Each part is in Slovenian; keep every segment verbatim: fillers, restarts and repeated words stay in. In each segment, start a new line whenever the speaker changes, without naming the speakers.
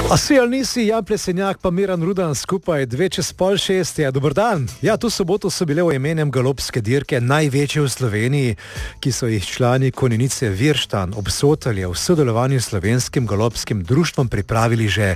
A si ali nisi, Jan Plesenjak pa Miran Rudan skupaj dve čez pol šest, ja, dober dan. Ja, tu soboto so bile v imenem galopske dirke največje v Sloveniji, ki so jih člani konjenice Virštan ob Sotelje v sodelovanju s Slovenskim galopskim društvom pripravili že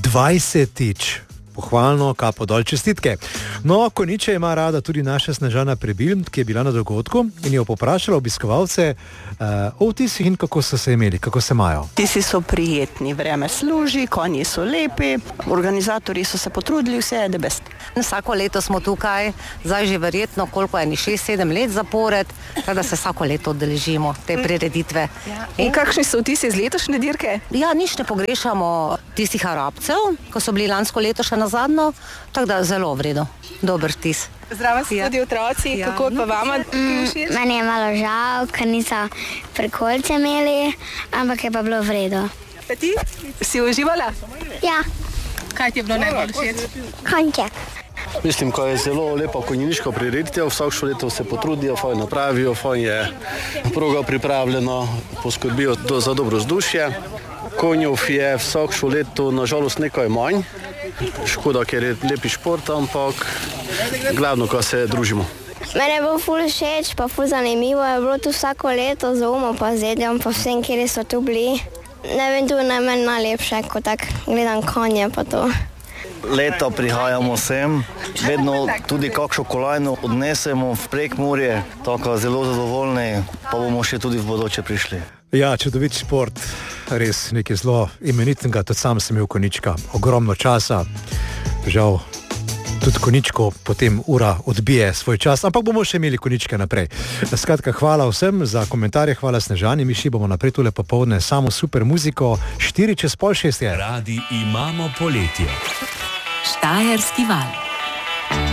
dvajsetič. Pohvalno, kapo dol, čestitke. No, konjiče ima rada tudi naša Snežana Prebil, ki je bila na dogodku in jo poprašala obiskovalce uh, o vtisih in kako so se imeli, kako se imajo.
Vtisi so prijetni, vreme služi, konji so lepi, organizatorji so se potrudili, vse je the best.
Vsako leto smo tukaj, zdaj že verjetno koliko je, šest sedem let zapored, da se vsako leto odeležimo te prireditve.
Ja. In kakšni so vtisi iz letošnje dirke?
Ja, nič ne pogrešamo tistih Arabcev, ko so bili lansko leto še na zadnjo, tako da zelo vredo, dober vtis.
Zdravo so tudi otroci, ja. Kako pa vama?
Mm, meni je malo žal, ker niso prekolce imeli, ampak je pa bilo vredo.
Pa ti? Si uživala?
Ja.
Kaj ti je bilo najbolj všeč?
Konjček.
Mislim, ko je zelo lepo konjeniško prireditev, vsako leto se potrudijo, fajn napravijo, fajn je proga pripravljeno, poskrbijo do, za dobro vzdušje. Konjov je vsako leto nažalost nekaj manj, škoda, ker je lepi šport, ampak glavno, ko se družimo.
Mene je bilo ful všeč, pa ful zanimivo je bilo tu vsako leto z umom pa zedjem, pa vsem, kjer so tu bili. Ne vem, tu je najmanj najlepše, ko tak gledam konje pa to.
Leto prihajamo sem, vedno tudi kakšno kolajno odnesemo v Prekmurje, tako zelo zadovoljni, pa bomo še tudi v bodoče prišli.
Ja, čudovit šport, res nekaj zelo imenitnega, tudi sam sem imel konjička, ogromno časa, žal tudi konjičko potem ura odbije svoj čas, ampak bomo še imeli konjičke naprej. Skratka, hvala vsem za komentarje, hvala Snežani, mi še bomo naprej tule popoldne samo super muziko, štiri čez pol šest je.
Radi imamo poletje.
Štajerski val.